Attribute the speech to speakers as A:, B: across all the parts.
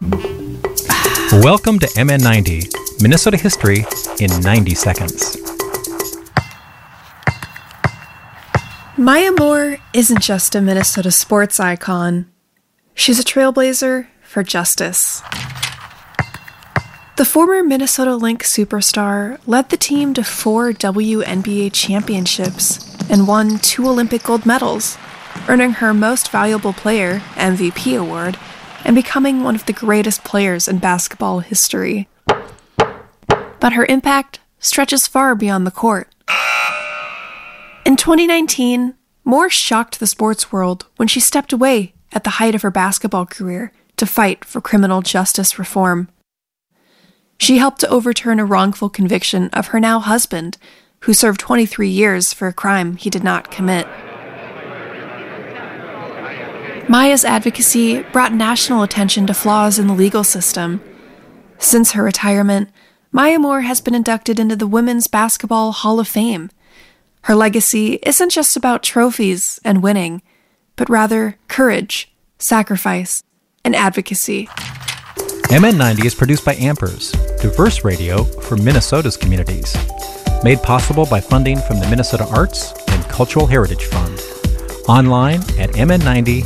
A: Welcome to MN90, Minnesota history in 90 seconds.
B: Maya Moore isn't just a Minnesota sports icon. She's a trailblazer for justice. The former Minnesota Lynx superstar led the team to 4 WNBA championships and won 2 Olympic gold medals, earning her Most Valuable Player (MVP) award and becoming one of the greatest players in basketball history. But her impact stretches far beyond the court. In 2019, Moore shocked the sports world when she stepped away at the height of her basketball career to fight for criminal justice reform. She helped to overturn a wrongful conviction of her now husband, who served 23 years for a crime he did not commit. Maya's advocacy brought national attention to flaws in the legal system. Since her retirement, Maya Moore has been inducted into the Women's Basketball Hall of Fame. Her legacy isn't just about trophies and winning, but rather courage, sacrifice, and advocacy.
A: MN90 is produced by Ampers, diverse radio for Minnesota's communities. Made possible by funding from the Minnesota Arts and Cultural Heritage Fund. Online at mn90.org.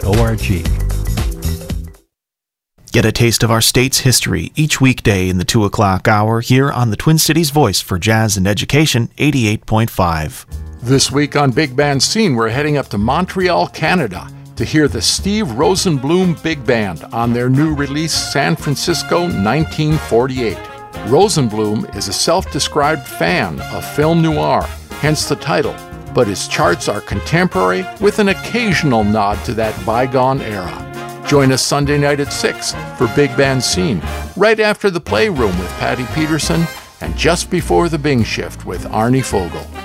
C: Get a taste of our state's history each weekday in the 2 o'clock hour here on the Twin Cities Voice for Jazz and Education 88.5.
D: This week on Big Band Scene, we're heading up to Montreal, Canada to hear the Steve Rosenbloom Big Band on their new release, San Francisco 1948. Rosenbloom is a self-described fan of film noir, hence the title, but his charts are contemporary with an occasional nod to that bygone era. Join us Sunday night at 6 for Big Band Scene, right after the Playroom with Patty Peterson and just before the Bing Shift with Arnie Fogel.